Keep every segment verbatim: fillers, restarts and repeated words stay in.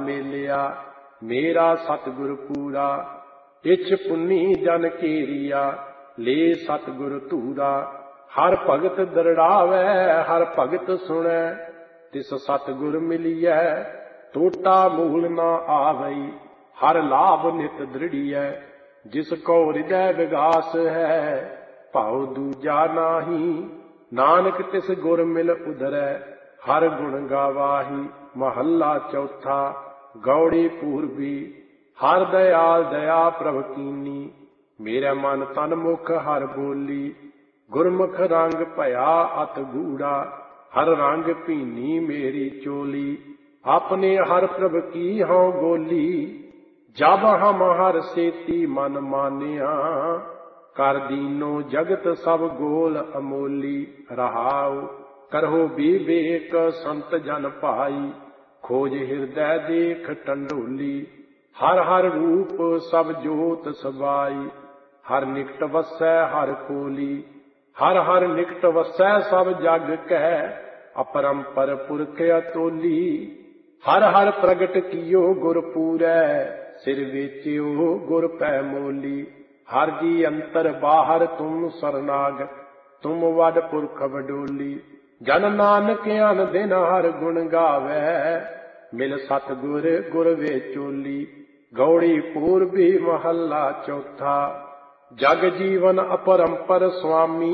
मेलिया मेरा सतगुर पूरा। इछ पुन्नी जन केरिया ले सतगुर धूरा। हर भगत दरड़ावै हर भगत सुनै तिस सतगुर मिलियै टोटा मूल न आवई। हर लाभ नित दृढ़ियै जिस को हृदय विगास है भाव दूजा नाही। नानक तिस गुर मिल उधरै हर गुण गावाही। महला चौथा गौड़ी पूर्वी हर दयाल दया प्रभ कीनी। मेरे मन तन मुख हर बोली गुरमुख रंग भया अत गूढ़ा। हर रंग भीनी मेरी चोली अपने हर प्रभ की हों गोली। जब हम हर सेती मन मानिया कर दीनो जगत सब गोल अमोली। रहाओ करहो विवेक संत जन भाई खोज हृदय देख टंडोली। हर हर रूप सब जोत सबाई हर निकट वसै हर कोली। हर हर निकट वसै सब जग कह अपरंपर पुरख अतोली। हर हर प्रगट कियो गुर पूरै सिर वेचियो गुर पै मोली। हर जी अंतर बाहर तुम सरनाग तुम वड पुरख वडोली। जन नानक अन दिन हर गुण गावै मिल सतगुर गुर वेचोली। गौड़ी पूर्वी महला चौथा जग जीवन अपरंपर स्वामी।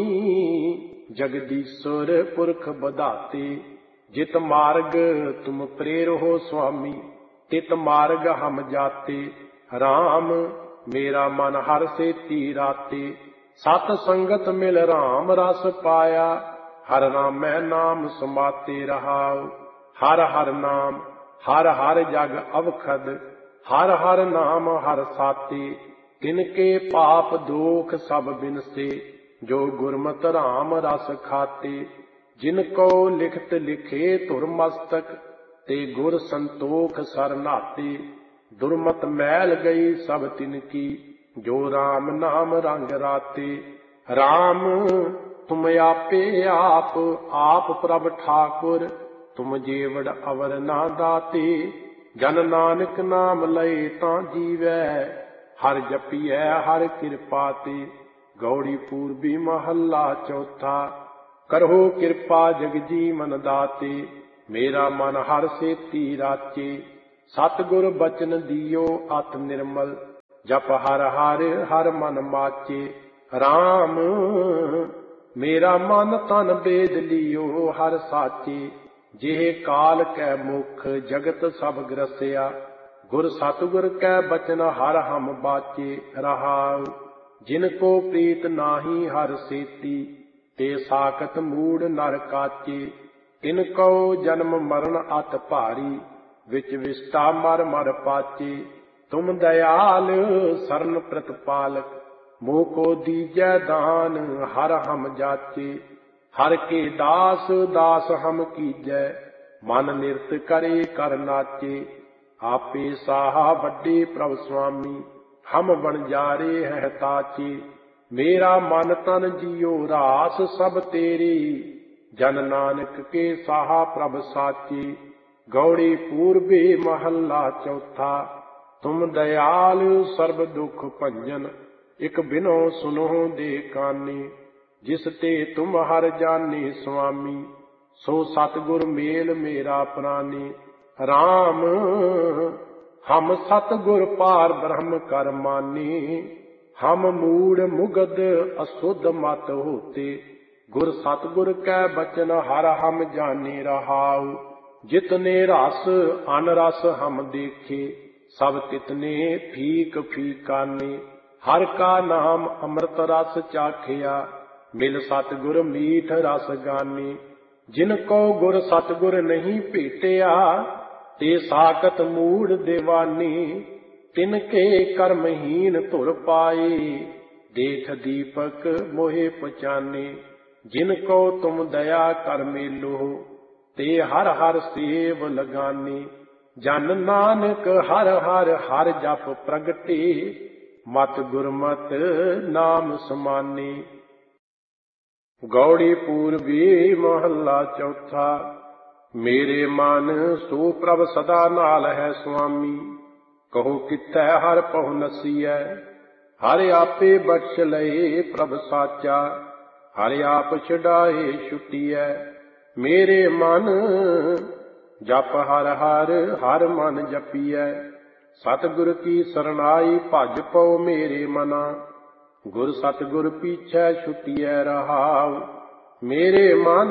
जगदीश्वर पुरख बधाते जित मार्ग तुम प्रेर हो स्वामी तित मार्ग हम जाते। राम मेरा मन हर से तीराते सत संगत मिल राम रस पाया। हर राम मैं नाम समाते रहाओ। हर हर नाम हर हर जग अवखद हर हर नाम हर साते। तिनके पाप दोख सब बिनसे जो गुरमत राम रस खाते। जिनको लिखत लिखे धुर मस्तक ते गुर संतोख सरनाते। दुर्मत मैल गई सब तिनकी जो राम नाम रंग राते। राम तुम आपे आप आप प्रभ ठाकुर तुम जेवड़ अवर ना दाते। जन नानक नाम लए तां जीवै हर जपियै हर कृपा ते। गौड़ी पूर्वी महला चौथा करहो कृपा जग जीवन दाते। मेरा मन हर सेती राचे सतगुर बचन दियो अत निर्मल। जप हर हर हर मन माचे। राम मेरा मन तन बेद लियो हर साचे। जेह काल कै मुख जगत सब ग्रसिया गुर सतगुर कै बचन हर हम बाचे। रहाउ जिनको प्रीत नाही हर सेती ते साकत मूड नर काचे। तिनको जन्म मरण अत भारी विच विष्टा मर मर पाचे। तुम दयाल सरन प्रतिपालक मोह को दीजै दान हर हम जाचे। हर के दास दास हम कीजै मन निरत करे कर नाचे। आपे साहा वड्डे प्रभ स्वामी हम बनजारे है ताचे। मेरा मन तन जियो रास सब तेरी जन नानक के साहा प्रभ साचे। गौड़ी पूर्वी महला चौथा तुम दयाल सर्व दुख भंजन इक बिनो सुनो दे काने। जिस ते तुम हर जाने स्वामी सो सतगुर मेल मेरा प्राणी। राम हम सतगुर पार ब्रह्म कर माने। हम मूड मुगद असुध मत होते गुर सतगुर कै बचन हर हम जाने। रहाउ जितने रस अन रस हम देखे सब तितने फीक फीकाने। हर का नाम अमृत रस चाखिया मिल सतगुर मीठ रस गाने। जिनको गुर सतगुर नहीं भेटिया ते साकत मूड दीवाने। तिनके कर्महीन धुर पाए देख दीपक मोहे पहचाने। जिनको तुम दया कर मेलो ते हर हर सेव लगाने। जन नानक हर हर हर जप प्रगटे मत गुरमत नाम समाने। गौड़ी पूर्वी महला चौथा मेरे मन सो प्रभ सदा नाल है स्वामी। कहो कितै हर पहुँ नसीयै, हर आपे बख्श लए प्रभ साचा। हर आप छुड़ाए छुटियै, मेरे मन जप हर हर हर मन जपियै। सतगुर की सरनाई भज पौ मेरे मना, गुर सतगुर पीछे छुटियै रहाउ। मेरे मन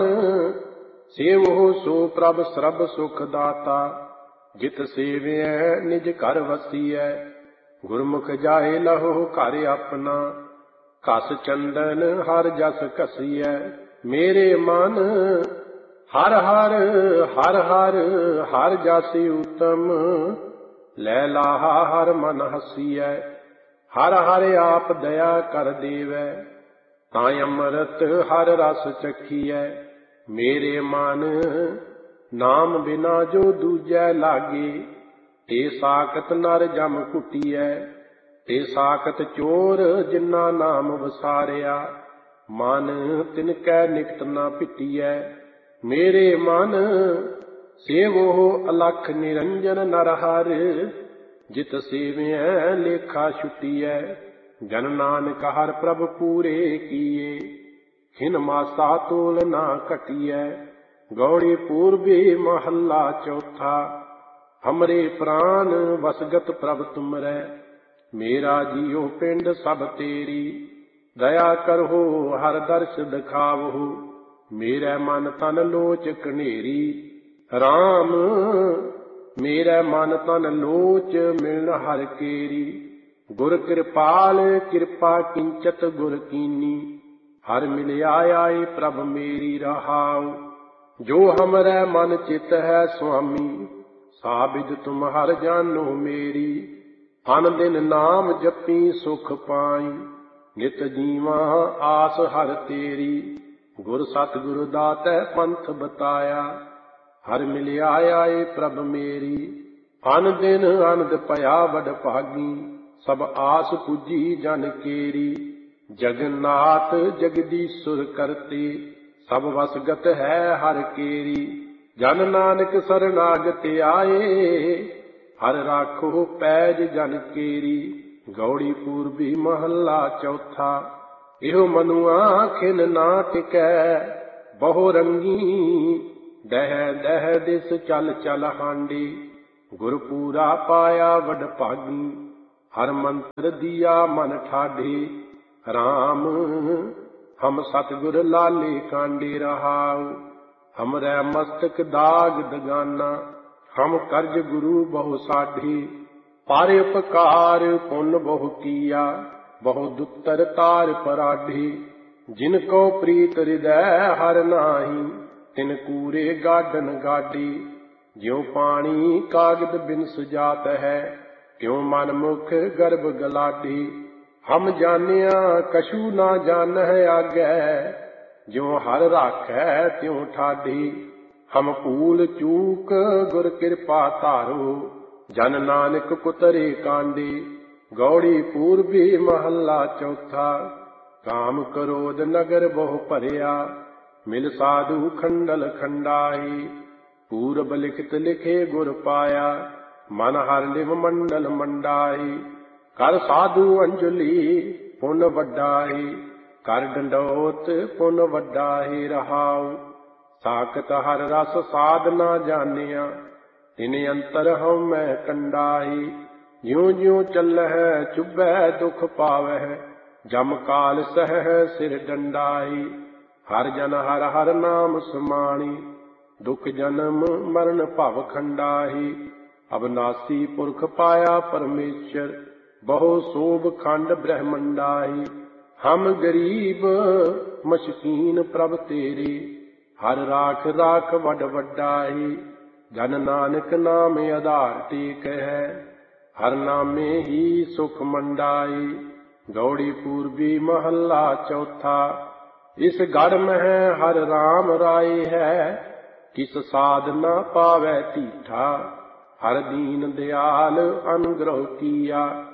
सेवो सो प्रभ सरब सुख दाता, जित सेवै निज घर वसीयै। गुरमुख जाए लहो घर अपना, कस चंदन हर जस घसीयै। मेरे मन हर हर हर हर हर जस उत्तम, लै लाहा हर मन हसीयै। हर हर आप दया कर देवै, तां अमृत हर रस चखीयै। मेरे मन नाम बिना जो दूजै लागे, ते साकत नर जम कुटियै। ते साकत चोर जिन्ना नाम वसारिया, मन तिनकै निकट न पिटियै। मेरे मन सेवो अलख निरंजन नर हर, जित सेवै लेखा छुटियै। जन नानक हर प्रभ पूरे किए, खिन मासा तोल ना घटियै। गौड़ी पूर्वी महला चौथा, हमरे प्राण वसगत प्रभ तुमरै। मेरा जियो पिंड सब तेरी, दया करहो हर दर्श दिखावहो। मेरे मन तन लोच कनेरी, राम मेरे मन तन लोच मिलन हर केरी। गुर कृपाल कृपा किंचत गुर कीनी, हर मिलिया आए प्रभ मेरी रहाउ। जो हमरै मन चित है स्वामी, साबिद तुम हर जानो मेरी। अन दिन नाम जपी सुख पाई, नित जीवा आस हर तेरी। गुर सतगुर दातै पंथ बताया, हर मिलिया आए प्रभ मेरी। अन दिन आनंद पया वड भागी, सब आस पूजी जन केरी। जगन्नाथ जगदीश्वर करते, सब वसगत है हर केरी। जन नानक शरणागत आए, हर राखो पैज जन केरी। गौड़ी पूर्वी महला चौथा, इहो मनुआ खिन ना टिकै। बहु रंगी दह दह दिस चल चल हांडी, गुरपूरा पाया वड भागी। हर मंत्र दिया मन ठाढ़े, राम हम सतगुर लाले कांडे रहाउ। हमरै मस्तक दाग दगाना, हम कर्ज गुरु बहु साढ़े। पर उपकार पुन बहु किया, बहु दुत्तर तार पराढ़े। जिनको प्रीत हृदय हर नाही, तिन कूरे गाडन गाडे। ज्यों पानी कागद बिन सुजात है, त्यों मन मुख गर्भ गलाडे। हम जानिया कछु ना जानह आगै, ज्यों हर राखै त्यों ठाढ़े। हम भूल चूक गुर कृपा धारो, जन नानक कुतरे कांडे। गौड़ी पूर्वी महला चौथा, काम क्रोध नगर बहु भरिया, मिल साधु खंडल खंडाई। पूरब लिखित लिखे गुर पाया, मन हर निव मंडल मंडाई। कर साधु अंजलि पुन वड्डाई, कर डंडोत पुन वड्डाई रहाउ। साकत हर रस साधना जानिया, तिन अंतर हम मैं कंडाई। ज्यों ज्यों चलह चुभै दुख पावह, जम काल सह सिर डंडाई। हर जन हर हर नाम समाणी, दुख जन्म मरण भव खंडाही। अविनाशी पुरख पाया परमेश्वर, बहु शोभ खंड ब्रह्मंडाई। हम गरीब मशकीन प्रभ तेरे, हर राख राख वड वड्डाई। जन नानक नाम आधार टेक है, हर नामे ही सुख मंडाई। गौड़ी पूर्वी महला चौथा, इस गढ़ में हर राम राय है, किस साध न पावै तीठा। हर दीन दयाल अनुग्रह किया,